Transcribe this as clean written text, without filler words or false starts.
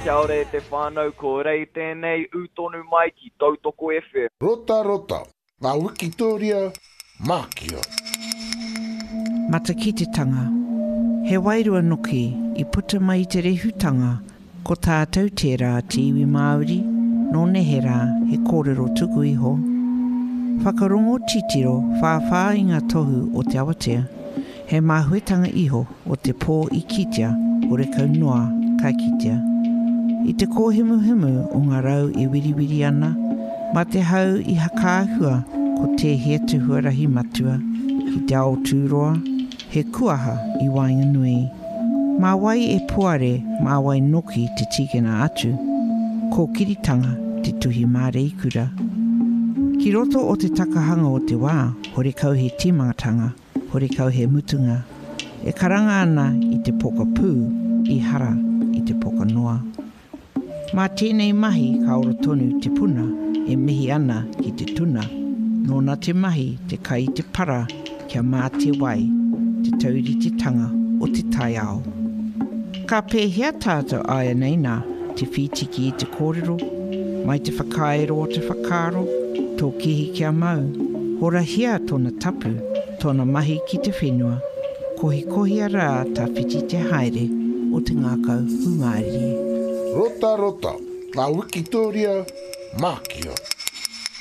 Kia ora e te whānau, ko rei tēnei utonu mai ki Tautoko FM. Rota, rota, ngā Wikitoria, Mākia. Mata ki te tanga. He wairua noki i puta mai te rehutanga ko tātou tērā te iwi Māori, no nehera he kōrero tuku iho. Whakarongo titiro whāwhā i ngā tohu o te awatea, he māhuetanga iho o te pō i kitea o rekau noa kai kitea. I te kōhimuhimu o ngā rau e wiriwiri ana, ma te hau i hakaahua ko te hea tuhuarahi matua, ki te ao tūroa, he kuaha i Wainganui. Mā wai e puare, mā wai noki te tikena atu, ko kiritanga te tuhi māreikura. Ki roto o te takahanga o te wā, hore kau he timangatanga, hore kau he mutunga. E karanga ana i te poka pū, i hara i te poka noa. Mā tēnei mahi ka ora tonu te puna, e mihi ana ki te tuna. Nōna te mahi te kai te para, kia mā te wai, te tauri te tanga o te tai ao. Ka pēhea tātou aia nei nā, te whitiki i te kōrero, mai te whakaero o te whakaro, tō kihi kia mau, hora hia tōna tapu, tōna mahi ki te whenua, kohi rā tā whiti te haere o te ngākau humāriri. Rota, rota, ngā Wikitoria, Mākia.